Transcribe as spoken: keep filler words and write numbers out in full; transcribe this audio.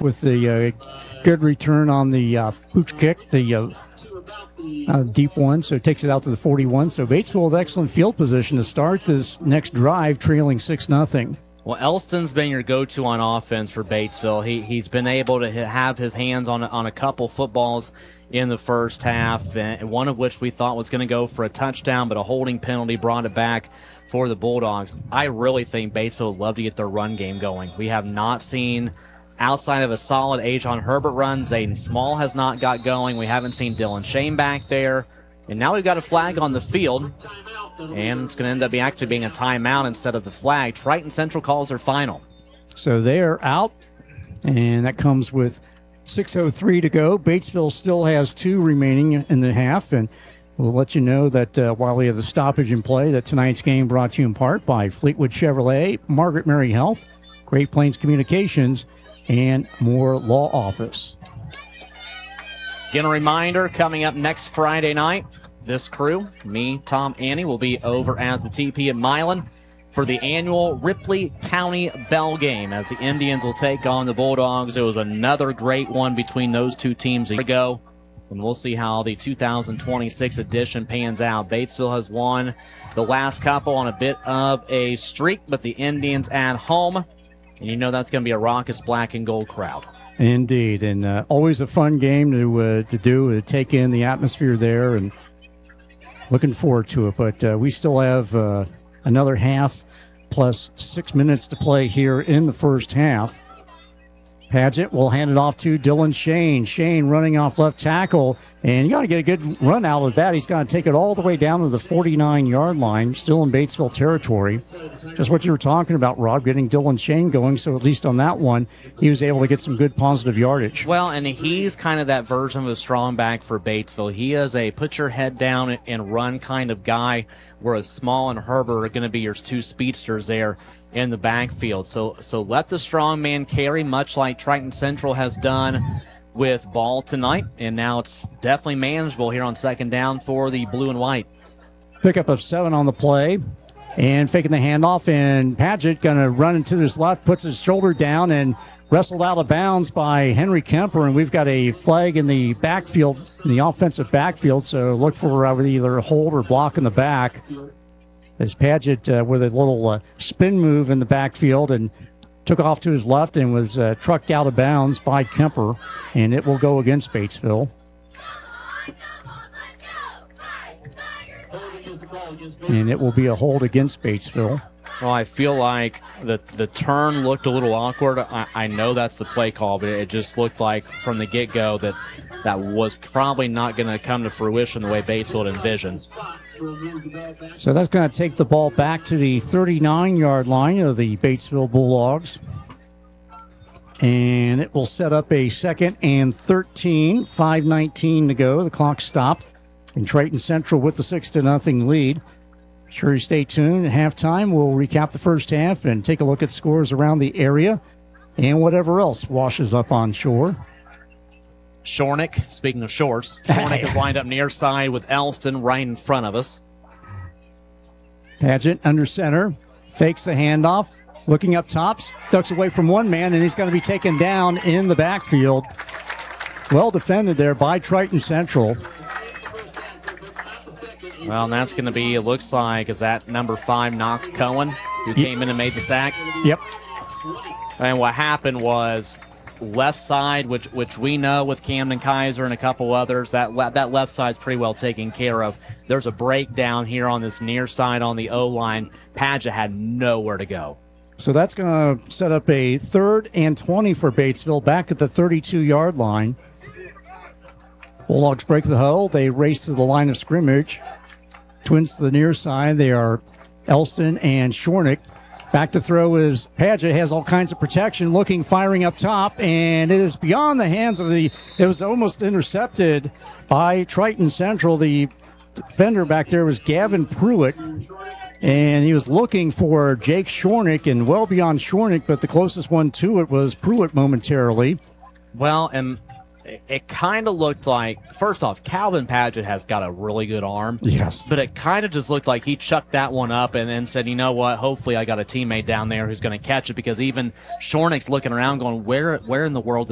with the uh, good return on the uh, pooch kick, the uh, uh, deep one, so it takes it out to the forty-one. So Batesville with excellent field position to start this next drive, trailing six nothing. Well, Elston's been your go-to on offense for Batesville. He, he's been able to have his hands on, on a couple footballs in the first half, and one of which we thought was going to go for a touchdown, but a holding penalty brought it back for the Bulldogs. I really think Batesville would love to get their run game going. We have not seen, outside of a solid Ajon Herbert run, Zayden Small has not got going. We haven't seen Dylan Shane back there. And now we've got a flag on the field, and it's going to end up being actually being a timeout instead of the flag. Triton Central calls their final. So they're out, and that comes with six oh three to go. Batesville still has two remaining in the half, and we'll let you know that uh, while we have the stoppage in play, that tonight's game brought to you in part by Fleetwood Chevrolet, Margaret Mary Health, Great Plains Communications, and Moore Law Office. Again, a reminder, coming up next Friday night, this crew, me, Tom, Annie, will be over at the T P at Milan for the annual Ripley County Bell Game as the Indians will take on the Bulldogs. It was another great one between those two teams a year ago, and we'll see how the two thousand twenty-six edition pans out. Batesville has won the last couple on a bit of a streak, but the Indians at home, and you know that's going to be a raucous black and gold crowd. Indeed, and uh, always a fun game to uh, to do, to take in the atmosphere there, and looking forward to it. But uh, we still have uh, another half plus six minutes to play here in the first half. Paget will hand it off to Dylan Shane. Shane running off left tackle, and you got to get a good run out of that. He's got to take it all the way down to the forty-nine-yard line, still in Batesville territory. Just what you were talking about, Rob, getting Dylan Shane going, so at least on that one, he was able to get some good positive yardage. Well, and he's kind of that version of a strong back for Batesville. He is a put your head down and run kind of guy, whereas Small and Herbert are going to be your two speedsters there in the backfield. So so let the strong man carry, much like Triton Central has done with ball tonight, and now it's definitely manageable here on second down for the blue and white. Pickup of seven on the play, and faking the handoff, and Paget going to run into his left, puts his shoulder down, and wrestled out of bounds by Henry Kemper, and we've got a flag in the backfield, in the offensive backfield, so look for either a hold or block in the back. As Paget uh, with a little uh, spin move in the backfield and took off to his left and was uh, trucked out of bounds by Kemper, and it will go against Batesville. And it will be a hold against Batesville. Well, I feel like the the turn looked a little awkward. I, I know that's the play call, but it just looked like from the get-go that that was probably not going to come to fruition the way Batesville envisioned. So that's going to take the ball back to the thirty-nine-yard line of the Batesville Bulldogs. And it will set up a second and thirteen, five nineteen to go. The clock stopped. And Triton Central with the six to nothing lead. Sure, stay tuned. At halftime, we'll recap the first half and take a look at scores around the area and whatever else washes up on shore. Shornick, speaking of shorts, Shornick is lined up near side with Elston right in front of us. Paget under center, fakes the handoff, looking up tops, ducks away from one man, and he's going to be taken down in the backfield. Well defended there by Triton Central. Well, and that's going to be, it looks like, is that number five, Knox Cohen, who yep. came in and made the sack? Yep. And what happened was left side, which which we know with Camden Kaiser and a couple others, that le- that left side's pretty well taken care of. There's a breakdown here on this near side on the O-line. Paget had nowhere to go. So that's going to set up a third and twenty for Batesville back at the thirty-two-yard line. Bulldogs break the huddle. They race to the line of scrimmage. Twins to the near side. They are Elston and Shornick. Back to throw is Paget, has all kinds of protection, looking, firing up top, and it is beyond the hands of the, it was almost intercepted by Triton Central. The defender back there was Gavin Pruitt, and he was looking for Jake Shornick, and well beyond Shornick, but the closest one to it was Pruitt momentarily. Well, and it, it kind of looked like, first off, Calvin Paget has got a really good arm. Yes. But it kind of just looked like he chucked that one up and then said, you know what, hopefully I got a teammate down there who's going to catch it, because even Shornick's looking around going, where, where in the world